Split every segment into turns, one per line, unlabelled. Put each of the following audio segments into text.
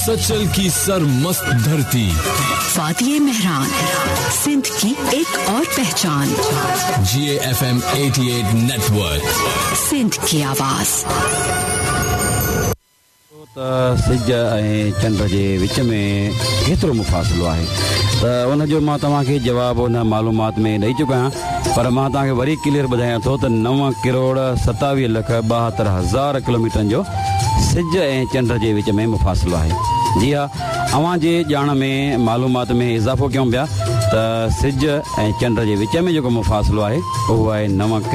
सचल की सरमस्त धरती,
वादिये मेहरान, सिंध की एक और पहचान।
GAFM 88 नेटवर्क,
सिंध की आवाज।
सिज ऐं चंड जे विच में केतिरो मुफ़ासिलो आहे त उनजो मां तव्हांखे जवाबु उन मालूमात में ॾेई चुको आहियां, पर मां तव्हांखे वरी क्लियर ॿुधायां थो त 9,27,72,000 किलोमीटरनि जो सिज ऐं चंड जे विच में मुफ़ासिलो आहे। जी हा, अव्हां जे ॼाण में मालूमात में इज़ाफ़ो कयूं पिया त सिज ऐं चंड जे विच में जेको मुफ़ासिलो आहे उहो आहे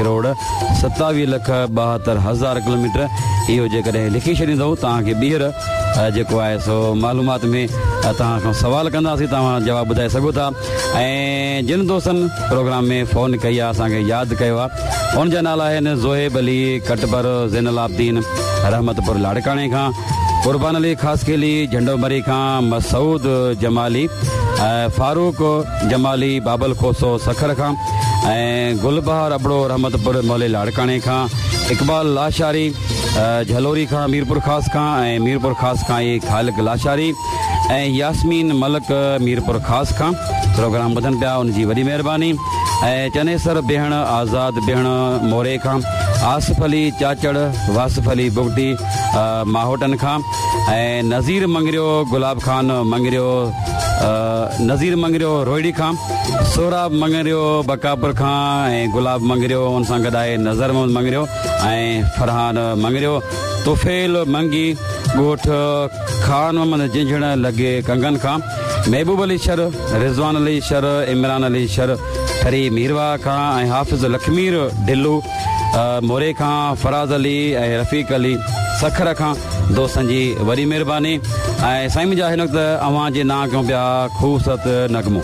9,27,72,000 किलोमीटर। इहो जेकॾहिं लिखी छॾींदव तव्हांखे ॿीहर जेको आहे सो मालूमात में तव्हां खां सवाल कंदासीं, तव्हां जवाबु ॿुधाए सघो था। ऐं जिन दोस्तनि प्रोग्राम में फ़ोन कई आहे, असांखे यादि कयो आहे, उनजा नाला आहिनि ज़ोहेब अली कटबर, ज़ैनुल आबिदीन रहमतपुर लाड़काणे खां, कुर्बान अली ख़ासखेली झंडोमरी खां, मसूद जमाली, फारूक जमाली बाबल खोसो सखर खां, ऐं गुलबहार अबड़ो रहमतपुर मोले लाड़काणे खां, इकबाल लाशारी झलोरी खां, मीरपुर ख़ास खां, ऐं मीरपुर ख़ास खां ई ख़ालिक लाशारी, ऐं यास्मीन मलक मीरपुर ख़ास खां प्रोग्राम ॿुधनि पिया, उनजी वॾी महिरबानी। ऐं चनेसर भेण, आज़ाद भेण मोरे खां, आसिफ अली चाचड़, वासिफ अली बुगटी माहोटन खां, ऐं नज़ीर मंगरियो गुलाब खान मंगरियो, नज़ीर मंगरियो रोहिड़ी खां, सोराब मंगरियो बकापुर खां, ऐं गुलाब मंगरियो उन सां गॾु आहे नज़र मोहम्मद मंगरियो, ऐं फरहान मंगरियो, तुफ़ेल मंगी ॻोठ खान मोहम्मद जिंझण लॻे कंगन खां, महबूब Ali sir, Rizwan Ali sir, Imran Ali sir ठरी मीरवा खां, ऐं हाफ़िज़ लखमीर ढिल्लू मोरे खां, फराज़ अली ऐं रफ़ीक अली सखर खां दोस्तनि जी वॾी महिरबानी। ऐं साईं मुंहिंजा हिन वक़्तु अव्हां जे नाम कयूं पिया ख़ूबसूरत नगमो।